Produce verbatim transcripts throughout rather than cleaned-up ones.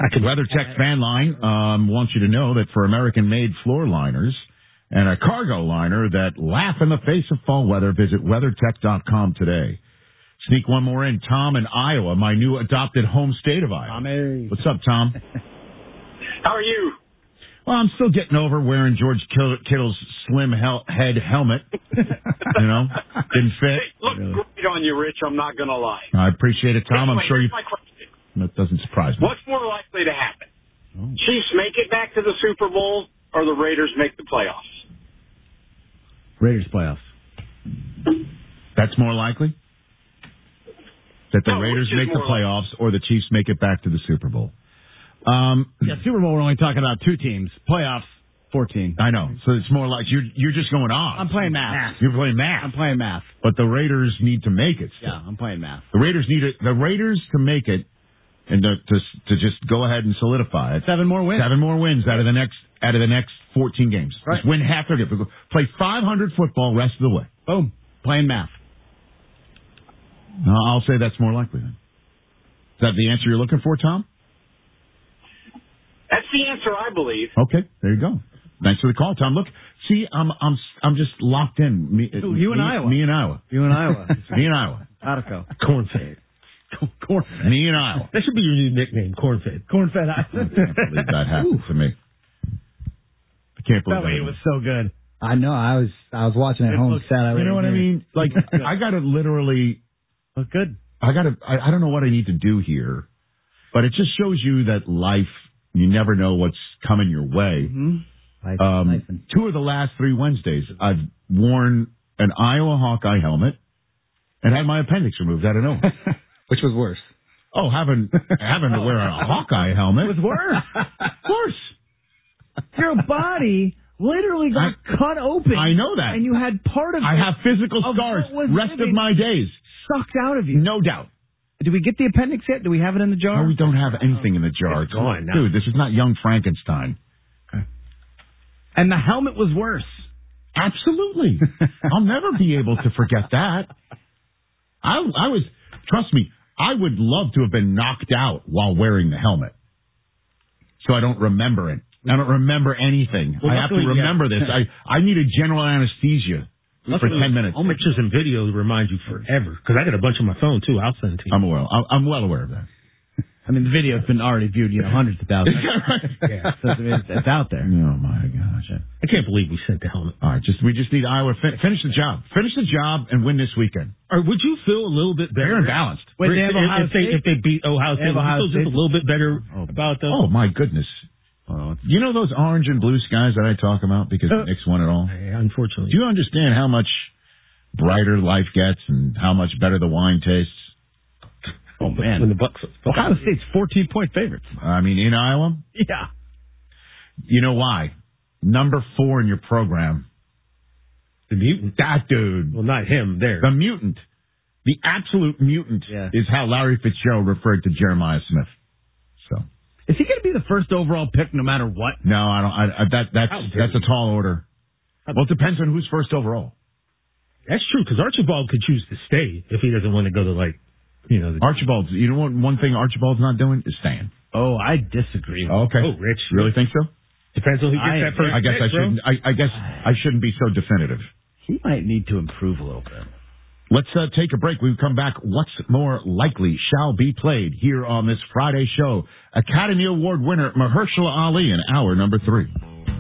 WeatherTech Fan Line um, wants you to know that for American-made floor liners and a cargo liner that laugh in the face of fall weather, visit WeatherTech dot com today. Sneak one more in. Tom in Iowa, my new adopted home state of Iowa. Tommy. What's up, Tom? How are you? Well, I'm still getting over wearing George Kittle's slim hel- head helmet. You know, didn't fit. It looked really great on you, Rich. I'm not going to lie. I appreciate it, Tom. Anyway, I'm sure you. My question. That doesn't surprise me. What's more likely to happen? Oh. Chiefs make it back to the Super Bowl, or the Raiders make the playoffs? Raiders playoffs. That's more likely? That the No, Raiders make the more playoffs or the Chiefs make it back to the Super Bowl. Um, yeah, Super Bowl, we're only talking about two teams. Playoffs, fourteen. I know. So it's more like you're you're just going off. I'm playing math. You're playing math. I'm playing math. But the Raiders need to make it. Still. Yeah, I'm playing math. The Raiders need it. The Raiders to make it and to, to to just go ahead and solidify it. Seven more wins. Seven more wins out of the next out of the next fourteen games. Right. Just win half their games. Play five hundred football rest of the way. Boom. Playing math. No, I'll say that's more likely then. Is that the answer you're looking for, Tom? That's the answer, I believe. Okay, there you go. Thanks for the call, Tom. Look, see, I'm I'm I'm just locked in. Me, Ooh, you and me, Iowa. Me and Iowa. You and Iowa. Me and Iowa. Attico. Corn-fed. Corn-fed. Me and Iowa. That should be your new nickname, Corn-fed. Corn-fed. I can't believe that happened to me. I can't believe That that. it was so good. I know. I was I was watching at It home. looks- Sad. You know what I mean? Like, I got to literally, Look good. I got to, I, I don't know what I need to do here, but it just shows you that life, you never know what's coming your way. Mm-hmm. Life, Um, life and- two of the last three Wednesdays, I've worn an Iowa Hawkeye helmet and had my appendix removed out of nowhere. Which was worse? Oh, having having to wear a Hawkeye helmet It was worse. Of course. Your body literally got I- cut open. I know that. And you had part of I it have physical of scars what was rest of living my days. sucked out of you. No doubt. Do we get the appendix yet? Do we have it in the jar? No, we don't have anything in the jar. It's gone now. Dude, this is not Young Frankenstein. And the helmet was worse. Absolutely. I'll never be able to forget that. I, I was, trust me, I would love to have been knocked out while wearing the helmet. So I don't remember it. I don't remember anything. Well, I have to luckily, remember yeah. this. I, I needed general anesthesia for ten minutes. All pictures and videos remind you forever. Because I got a bunch on my phone, too. I'll send it to you. I'm aware. I'm I'm well aware of that. I mean, the video's been already viewed, you know, hundreds of thousands. Yeah. So it's, it's out there. Oh, my gosh. I can't believe we sent the helmet. All right, just we just need Iowa fin- finish the job, finish the job, and win this weekend. Or would you feel a little bit better? Fair and balanced. Wait, they have if, Ohio if, they, State? if they beat Ohio They State, have would you Ohio feel just State? a little bit better about them? Oh my goodness! Oh, You know those orange and blue skies that I talk about because the Uh, Knicks won it all. Yeah, unfortunately. Do you understand how much brighter life gets and how much better the wine tastes? Oh, man. When the Bucks, Ohio State's fourteen-point favorites. I mean, in Iowa, Yeah. you know why? Number four in your program, the mutant. that dude, Well, not him. There. the mutant, the absolute mutant, Yeah. is how Larry Fitzgerald referred to Jeremiah Smith. So. Is he going to be the first overall pick no matter what? No, I don't. I, I, that that's How dare that's a tall order. Well, it depends on who's first overall. That's true, because Archibald could choose to stay if he doesn't want to go to, like, you know. The, Archibald's. You know what? One thing Archibald's not doing is staying. Oh, I disagree. Okay. Oh, Rich. You really think so? Depends on who gets I- that first I guess pick, I bro. shouldn't. I, I guess I shouldn't be so definitive. He might need to improve a little bit. Let's uh, take a break. We come back. What's more likely shall be played here on this Friday show. Academy Award winner Mahershala Ali in hour number three.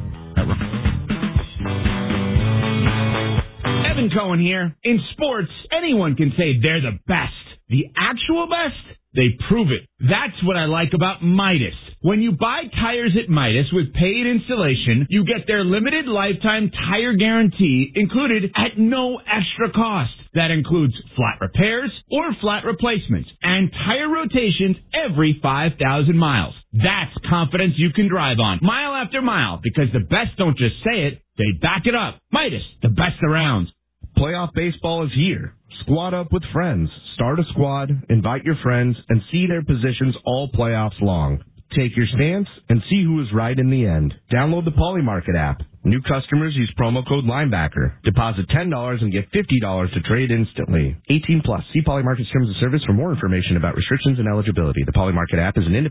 Evan Cohen here. In sports, anyone can say they're the best. The actual best? They prove it. That's what I like about Midas. When you buy tires at Midas with paid installation, you get their limited lifetime tire guarantee included at no extra cost. That includes flat repairs or flat replacements and tire rotations every five thousand miles. That's confidence you can drive on mile after mile, because the best don't just say it, they back it up. Midas, the best around. Playoff baseball is here. Squad up with friends. Start a squad, invite your friends, and see their positions all playoffs long. Take your stance and see who is right in the end. Download the Polymarket app. New customers use promo code Linebacker. Deposit ten dollars and get fifty dollars to trade instantly. eighteen plus. See Polymarket Terms of Service for more information about restrictions and eligibility. The Polymarket app is an independent